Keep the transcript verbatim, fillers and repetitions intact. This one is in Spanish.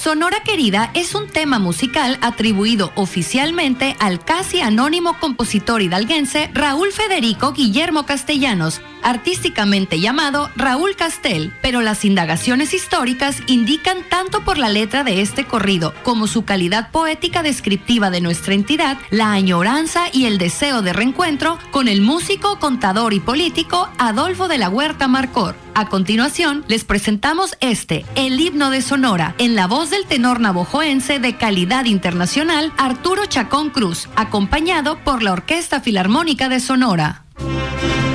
Sonora Querida es un tema musical atribuido oficialmente al casi anónimo compositor hidalguense Raúl Federico Guillermo Castellanos, artísticamente llamado Raúl Castel, pero las indagaciones históricas indican tanto por la letra de este corrido como su calidad poética descriptiva de nuestra entidad, la añoranza y el deseo de reencuentro con el músico, contador y político Adolfo de la Huerta Marcor. A continuación, les presentamos este, el himno de Sonora, en la voz del tenor navojoense de calidad internacional Arturo Chacón Cruz, acompañado por la Orquesta Filarmónica de Sonora.